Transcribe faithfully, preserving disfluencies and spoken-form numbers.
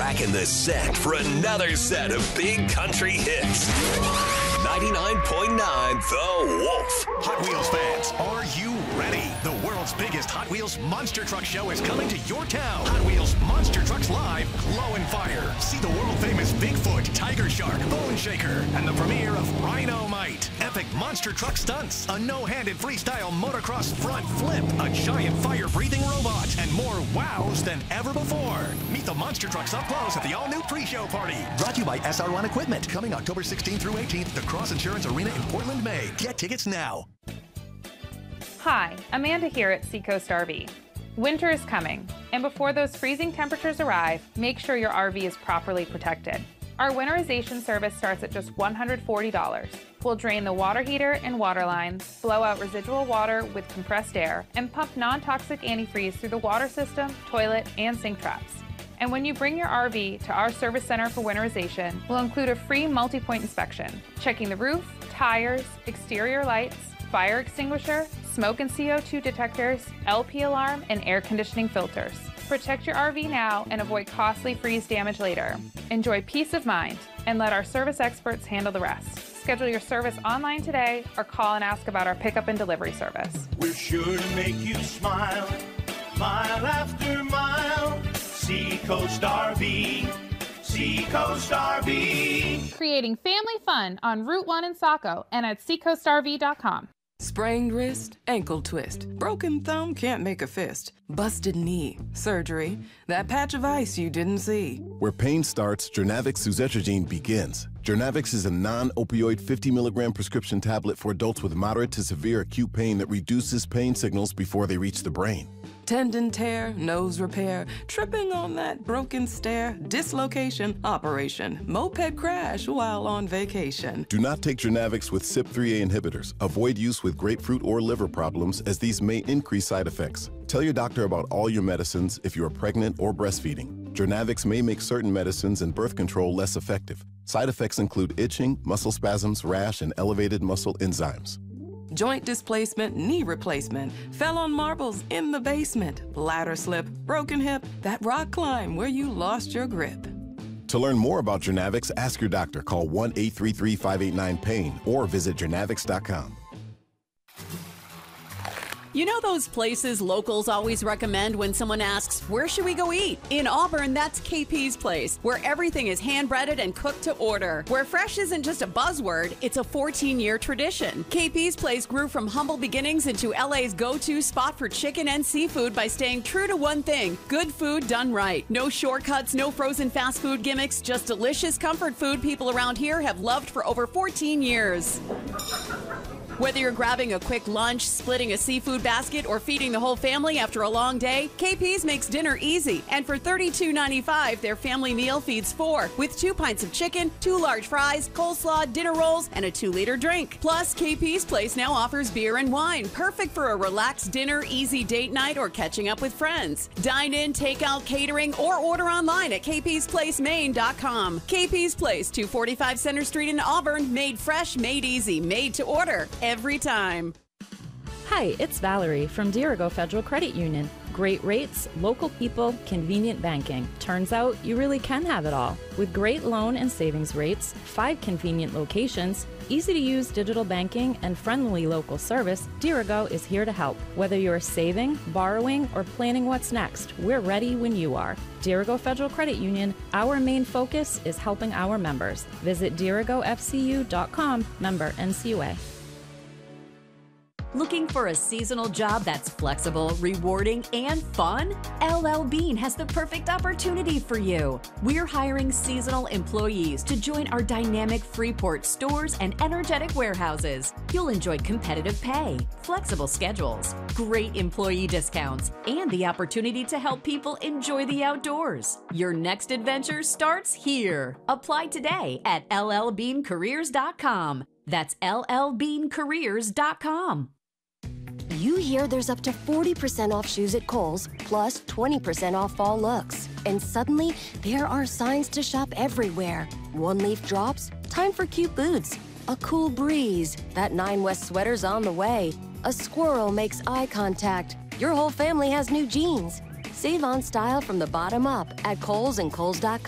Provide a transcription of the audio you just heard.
back in the set for another set of big country hits. ninety-nine point nine The Wolf. Hot Wheels fans, are you ready? The world's biggest Hot Wheels Monster Truck Show is coming to your town. Hot Wheels Monster Trucks Live, Glow and Fire. See the world-famous Bigfoot, Tiger Shark, Bone Shaker, and the premiere of Rhino Might. Epic monster truck stunts, a no-handed freestyle motocross front flip, a giant fire-breathing robot, and more wows than ever before. Meet the monster trucks up close at the all-new pre-show party. Brought to you by S R one Equipment. Coming October sixteenth through eighteenth, the Cross Insurance Arena in Portland, Maine. Get tickets now. Hi, Amanda here at Seacoast R V. Winter is coming, and before those freezing temperatures arrive, make sure your R V is properly protected. Our winterization service starts at just one hundred forty dollars. We'll drain the water heater and water lines, blow out residual water with compressed air, and pump non-toxic antifreeze through the water system, toilet, and sink traps. And when you bring your R V to our service center for winterization, we'll include a free multi-point inspection, checking the roof, tires, exterior lights, fire extinguisher, smoke and C O two detectors, L P alarm, and air conditioning filters. Protect your R V now and avoid costly freeze damage later. Enjoy peace of mind and let our service experts handle the rest. Schedule your service online today or call and ask about our pickup and delivery service. We're sure to make you smile, mile after mile. Seacoast R V, Seacoast R V. Creating family fun on Route one in Saco and at seacoast R V dot com. Sprained wrist, ankle twist, broken thumb, can't make a fist, busted knee, surgery, that patch of ice you didn't see. Where pain starts, Jernavix suzetrigine begins. Jernavix is a non-opioid fifty milligram prescription tablet for adults with moderate to severe acute pain that reduces pain signals before they reach the brain. Tendon tear, nose repair, tripping on that broken stair, dislocation, operation, moped crash while on vacation. Do not take Jernavix with C Y P three A inhibitors. Avoid use with grapefruit or liver problems, as these may increase side effects. Tell your doctor about all your medicines if you are pregnant or breastfeeding. Jernavix may make certain medicines and birth control less effective. Side effects include itching, muscle spasms, rash, and elevated muscle enzymes. Joint displacement, knee replacement, fell on marbles in the basement, ladder slip, broken hip, that rock climb where you lost your grip. To learn more about Jernavix, ask your doctor. Call one eight three three, five eight nine, pain or visit jernavix dot com. You know those places locals always recommend when someone asks, where should we go eat? In Auburn, that's K P's Place, where everything is hand-breaded and cooked to order. Where fresh isn't just a buzzword, it's a fourteen-year tradition. K P's Place grew from humble beginnings into L A's go-to spot for chicken and seafood by staying true to one thing, good food done right. No shortcuts, no frozen fast food gimmicks, just delicious comfort food people around here have loved for over fourteen years. Whether you're grabbing a quick lunch, splitting a seafood basket, or feeding the whole family after a long day, K P's makes dinner easy. And for thirty-two ninety-five, their family meal feeds four, with two pints of chicken, two large fries, coleslaw, dinner rolls, and a two-liter drink. Plus, K P's Place now offers beer and wine, perfect for a relaxed dinner, easy date night, or catching up with friends. Dine in, take out, catering, or order online at k p's place maine dot com. K P's Place, two forty-five Center Street in Auburn, made fresh, made easy, made to order. Every time. Hi, it's Valerie from Dirigo Federal Credit Union. Great rates, local people, convenient banking. Turns out you really can have it all. With great loan and savings rates, five convenient locations, easy-to-use digital banking, and friendly local service, Dirigo is here to help. Whether you're saving, borrowing, or planning what's next, we're ready when you are. Dirigo Federal Credit Union, our main focus is helping our members. Visit dirigo f c u dot com, member N C U A. Looking for a seasonal job that's flexible, rewarding, and fun? L L Bean has the perfect opportunity for you. We're hiring seasonal employees to join our dynamic Freeport stores and energetic warehouses. You'll enjoy competitive pay, flexible schedules, great employee discounts, and the opportunity to help people enjoy the outdoors. Your next adventure starts here. Apply today at l l bean careers dot com. That's l l bean careers dot com. You hear there's up to forty percent off shoes at Kohl's, plus twenty percent off fall looks. And suddenly, there are signs to shop everywhere. One leaf drops, time for cute boots. A cool breeze, that Nine West sweater's on the way. A squirrel makes eye contact. Your whole family has new jeans. Save on style from the bottom up at Kohl's and Kohl's dot com.